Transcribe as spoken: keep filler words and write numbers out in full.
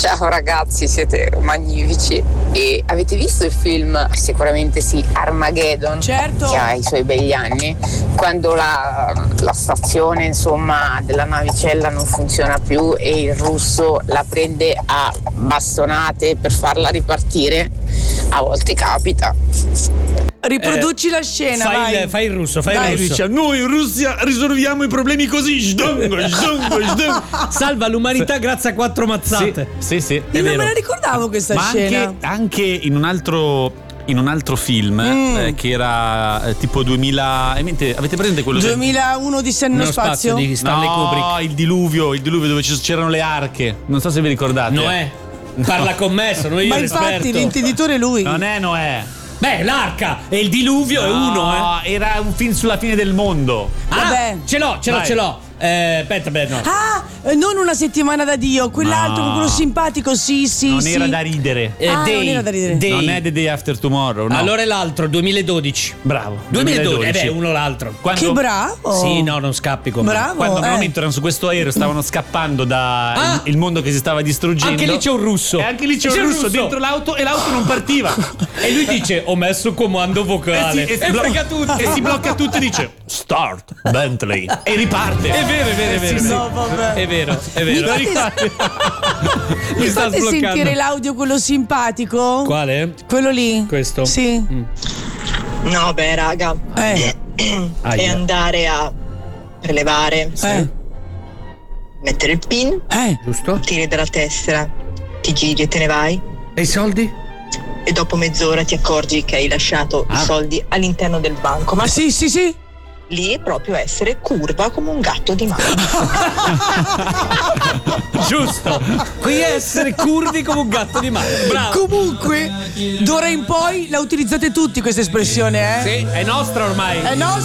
Ciao ragazzi, siete magnifici. E avete visto il film? Sicuramente sì, Armageddon. Certo. Che ha i suoi begli anni. Quando la, la stazione, insomma, della navicella non funziona più e il russo la prende a bastonate per farla ripartire. A volte capita. Riproduci eh, la scena, fai vai. Il, fai il russo, fai Dai. il russo. Dice, noi in Russia risolviamo i problemi così. Sdongo, sdongo, sdongo. Salva l'umanità grazie a quattro mazzate. Sì, sì, sì, è Io non vero. me la ricordavo questa Ma scena. anche, anche in un altro in un altro film Mm. eh, che era eh, tipo duemila. eh, mente- Avete presente quello? duemilauno di Nello Nello spazio? spazio di Stanley No, Kubrick. il diluvio, il diluvio dove ci- c'erano le arche. Non so se vi ricordate. Noè, parla con me, sono io Ma l'esperto. infatti l'intenditore è lui. Non è Noè. Beh, l'arca e il diluvio è No, uno, eh. era un film sulla fine del mondo. Ah, Vabbè. ce l'ho, ce l'ho, Vai. ce l'ho. Eh, aspetta, beh, no. Ah, eh, non una settimana da Dio, quell'altro, No. quello simpatico, sì, sì, non sì. era da ridere. Eh, Ah, Day, non era da ridere. Day. Non è The Day After Tomorrow, no. Allora è l'altro, duemiladodici. bravo. duemiladodici, eh beh, uno l'altro. Quando, Che bravo. Sì, no, non scappi con me. Bravo. Quando eh. un momento erano su questo aereo, stavano scappando da Ah. il, il mondo che si stava distruggendo. Anche lì c'è un russo. E anche lì c'è, C'è un un russo, russo. dentro l'auto e l'auto non partiva. E lui dice, ho messo comando vocale. E, si, e blo- frega tutti. e si blocca tutto e dice Start Bentley e riparte. È vero, è vero, è vero. Sì, sì. No, vabbè. È vero, è Mi vero. fate, Mi mi sta fate sbloccando. sentire l'audio quello simpatico? Quale? Quello lì. Questo? Sì. No, beh, raga, Eh. e Aia. andare a prelevare, Eh. mettere il pin, Eh. Giusto? tiri dalla tessera, ti giri e te ne vai. E i soldi? E dopo mezz'ora ti accorgi che hai lasciato Ah. i soldi all'interno del banco. Ma Sì, sì, sì. lì è proprio essere curva come un gatto di mano. Giusto. Qui essere curvi come un gatto di mare. Bravo. Comunque, d'ora in poi la utilizzate tutti questa espressione, eh? Sì, è nostra ormai. È nostra.